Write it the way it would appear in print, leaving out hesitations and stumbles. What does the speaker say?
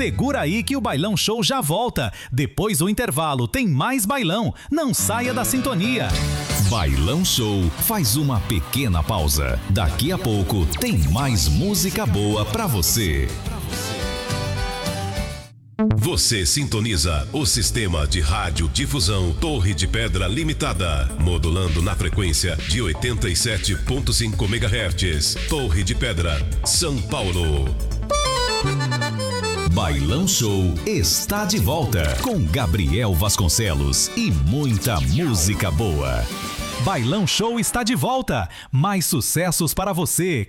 Segura aí que o Bailão Show já volta. Depois do intervalo tem mais bailão. Não saia da sintonia. Bailão Show faz uma pequena pausa. Daqui a pouco tem mais música boa pra você. Você sintoniza o sistema de radiodifusão Torre de Pedra Limitada, modulando na frequência de 87.5 MHz. Torre de Pedra, São Paulo. Bailão Show está de volta com Gabriel Vasconcelos e muita música boa. Bailão Show está de volta. Mais sucessos para você